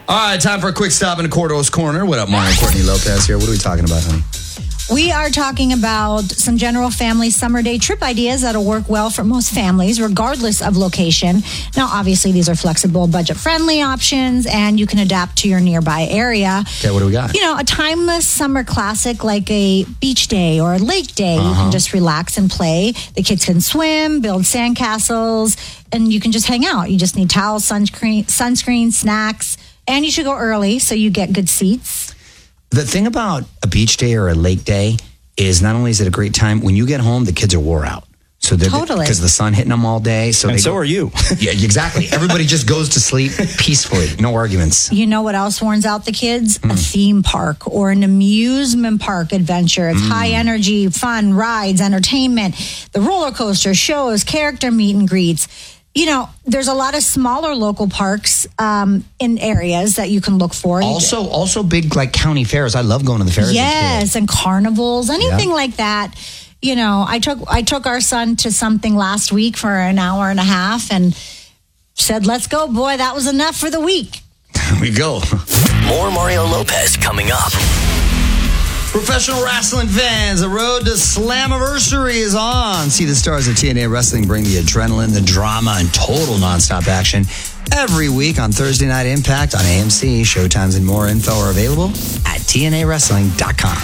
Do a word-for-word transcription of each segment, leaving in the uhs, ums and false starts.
All right, time for a quick stop in Cordo's Corner. What up, Mario? Courtney Lopez here. What are we talking about, honey? We are talking about some general family summer day trip ideas that'll work well for most families, regardless of location. Now, obviously, these are flexible, budget-friendly options, and you can adapt to your nearby area. Okay, what do we got? You know, a timeless summer classic like a beach day or a lake day. Uh-huh. You can just relax and play. The kids can swim, build sandcastles, and you can just hang out. You just need towels, sunscreen, sunscreen, snacks, and you should go early so you get good seats. The thing about a beach day or a lake day is not only is it a great time, when you get home, the kids are wore out. So they're totally. Because the sun hitting them all day. So and they so go, are you. Yeah, exactly. Everybody just goes to sleep peacefully. No arguments. You know what else warns out the kids? Mm. A theme park or an amusement park adventure. It's mm. high energy, fun, rides, entertainment, the roller coaster, shows, character meet and greets. You know, there's a lot of smaller local parks um, in areas that you can look for. Also, also big like county fairs. I love going to the fairs. Yes, and carnivals, anything yeah. like that. You know, I took I took our son to something last week for an hour and a half and said, "Let's go, boy." That was enough for the week. Here we go. More Mario Lopez coming up. Professional wrestling fans, the road to Slammiversary is on. See the stars of T N A Wrestling bring the adrenaline, the drama, and total nonstop action every week on Thursday Night Impact on A M C. Showtimes and more info are available at T N A wrestling dot com.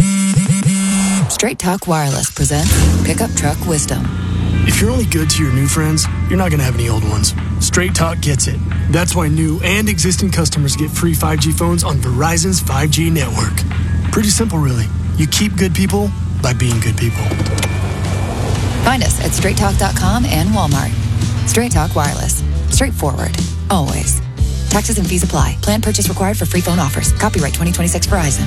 Straight Talk Wireless presents Pickup Truck Wisdom. If you're only good to your new friends, you're not going to have any old ones. Straight Talk gets it. That's why new and existing customers get free five G phones on Verizon's five G network. Pretty simple, really. You keep good people by being good people. Find us at straight talk dot com and Walmart. Straight Talk Wireless. Straightforward. Always. Taxes and fees apply. Plan purchase required for free phone offers. Copyright twenty twenty-six Verizon.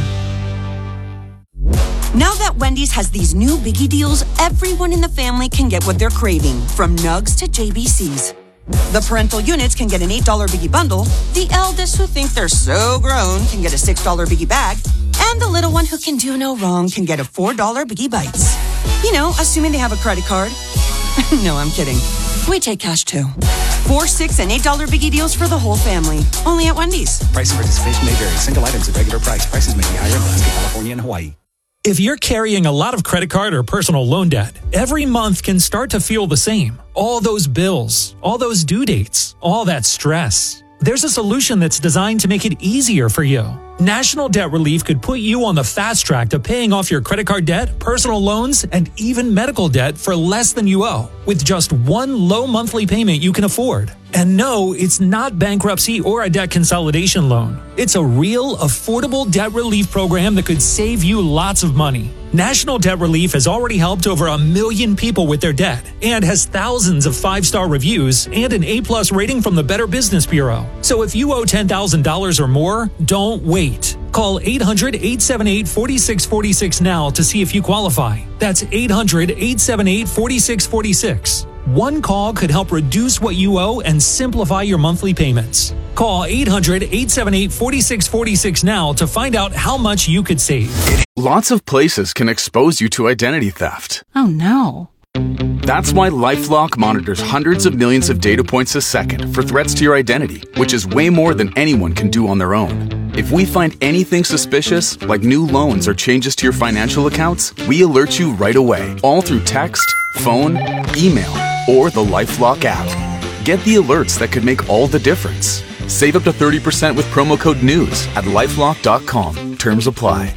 Now that Wendy's has these new biggie deals, everyone in the family can get what they're craving, from nugs to J B Cs. The parental units can get an eight dollars biggie bundle. The eldest who think they're so grown can get a six dollars biggie bag. And the little one who can do no wrong can get a four dollars biggie bites. You know, assuming they have a credit card. No, I'm kidding. We take cash too. Four, six, and eight dollars biggie deals for the whole family. Only at Wendy's. Price and participation may vary. Single items at regular price. Prices may be higher in Alaska, California, and Hawaii. If you're carrying a lot of credit card or personal loan debt, every month can start to feel the same. All those bills, all those due dates, all that stress. There's a solution that's designed to make it easier for you. National Debt Relief could put you on the fast track to paying off your credit card debt, personal loans, and even medical debt for less than you owe, with just one low monthly payment you can afford. And no, it's not bankruptcy or a debt consolidation loan. It's a real, affordable debt relief program that could save you lots of money. National Debt Relief has already helped over a million people with their debt and has thousands of five-star reviews and an A-plus rating from the Better Business Bureau. So if you owe ten thousand dollars or more, don't wait. Call eight hundred, eight seven eight, four six four six now to see if you qualify. That's eight hundred, eight seven eight, four six four six. One call could help reduce what you owe and simplify your monthly payments. Call eight hundred, eight seven eight, four six four six now to find out how much you could save. Lots of places can expose you to identity theft. Oh no. That's why LifeLock monitors hundreds of millions of data points a second for threats to your identity, which is way more than anyone can do on their own. If we find anything suspicious, like new loans or changes to your financial accounts, we alert you right away, all through text, phone, email, or the LifeLock app. Get the alerts that could make all the difference. Save up to thirty percent with promo code NEWS at lifelock dot com. Terms apply.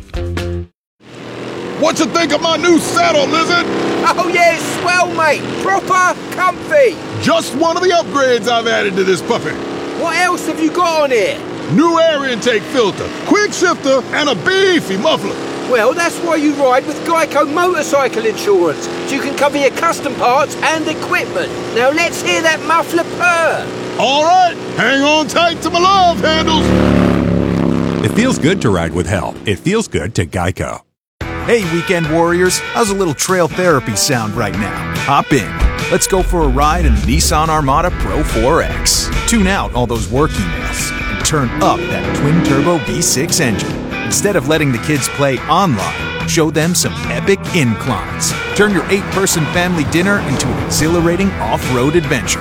What you think of my new saddle, Lizard? Oh yeah, it's swell, mate. Proper comfy. Just one of the upgrades I've added to this puppy. What else have you got on here? New air intake filter, quick shifter, and a beefy muffler. Well, that's why you ride with Geico Motorcycle Insurance, so you can cover your custom parts and equipment. Now let's hear that muffler purr. All right, hang on tight to my love handles. It feels good to ride with help. It feels good to Geico. Hey, weekend warriors, how's a little trail therapy sound right now? Hop in. Let's go for a ride in the Nissan Armada Pro four X. Tune out all those work emails and turn up that twin-turbo V six engine. Instead of letting the kids play online, show them some epic inclines. Turn your eight-person family dinner into an exhilarating off-road adventure.